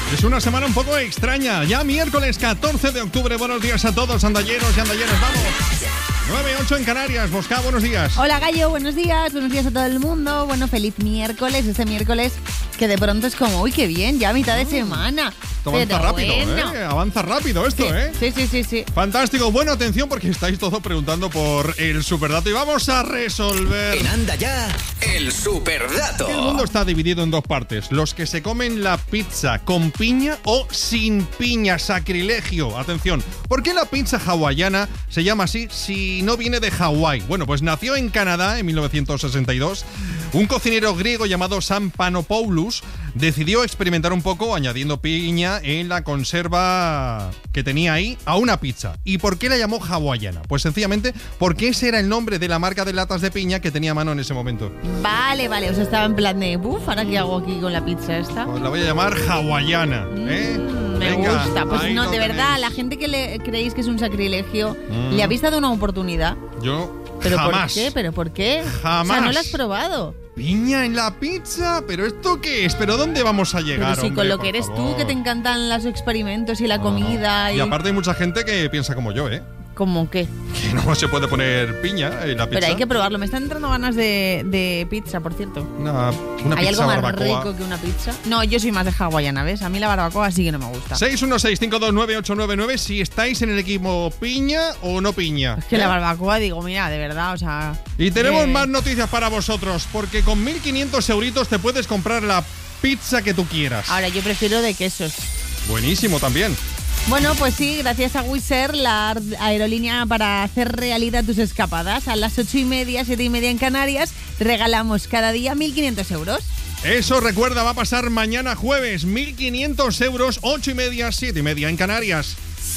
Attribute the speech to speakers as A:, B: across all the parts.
A: Es una semana un poco extraña. Ya miércoles 14 de octubre. Buenos días a todos, andalleros y andalleras. Vamos. 9-8 en Canarias. Bosca, buenos días.
B: Hola, Gallo. Buenos días. Buenos días a todo el mundo. Bueno, feliz miércoles. Este miércoles que de pronto es como, uy, qué bien, ya a mitad de semana.
A: Esto avanza rápido,
B: bueno.
A: Avanza rápido esto,
B: Sí, sí.
A: Fantástico. Bueno, atención porque estáis todos preguntando por el superdato y vamos a resolver.
C: En Anda Ya, el superdato.
A: El mundo está dividido en dos partes. Los que se comen la pizza con piña o sin piña. Sacrilegio. Atención. ¿Por qué la pizza hawaiana se llama así si no viene de Hawái? Bueno, pues nació en Canadá en 1962. Un cocinero griego llamado Sam Panopoulos decidió experimentar un poco añadiendo piña en la conserva que tenía ahí a una pizza. ¿Y por qué la llamó hawaiana? Pues sencillamente porque ese era el nombre de la marca de latas de piña que tenía a mano en ese momento.
B: Vale. O sea, estaba en plan de, ¿ahora qué hago aquí con la pizza esta?
A: Pues la voy a llamar hawaiana.
B: Me
A: Venga,
B: gusta. Pues
A: ahí
B: no,
A: lo
B: de verdad,
A: tenéis.
B: la gente que creéis que es un sacrilegio, ¿le habéis dado una oportunidad?
A: Yo
B: ¿Pero
A: jamás.
B: por qué? ¿Pero por qué?
A: Jamás.
B: O sea, ¿no lo has probado?
A: ¿Piña en la pizza? ¿Pero esto qué es? ¿Pero dónde vamos a llegar,
B: Pero si
A: hombre,
B: con lo
A: por
B: que eres
A: favor?
B: tú, que te encantan los experimentos y la comida
A: Y aparte hay mucha gente que piensa como yo,
B: ¿Cómo qué?
A: que no se puede poner piña en la pizza.
B: Pero hay que probarlo. Me están entrando ganas de pizza, por cierto.
A: Una
B: ¿Hay
A: pizza
B: algo más
A: barbacoa.
B: rico que una pizza? No, yo soy más de hawaiana, ¿ves? A mí la barbacoa sí que no me gusta.
A: 616-529-899 si estáis en el equipo piña o no piña.
B: Es que la barbacoa, digo, mira, de verdad, o sea...
A: Y tenemos más noticias para vosotros, porque con 1.500 euritos te puedes comprar la pizza que tú quieras.
B: Ahora, yo prefiero de quesos.
A: Buenísimo también.
B: Bueno, pues sí, gracias a Wizz Air, la aerolínea para hacer realidad tus escapadas. A las 8:30, 7:30 en Canarias, regalamos cada día 1.500 euros.
A: Eso, recuerda, va a pasar mañana jueves. 1.500 euros, 8:30, 7:30 en Canarias.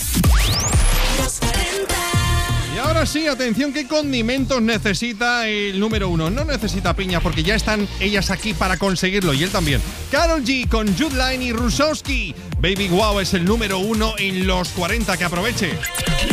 A: Y ahora sí, atención, ¿qué condimentos necesita el número 1? No necesita piña porque ya están ellas aquí para conseguirlo y él también. Karol G con Jude Line y Rusowski. Baby Wow es el número 1 en los 40, que aproveche.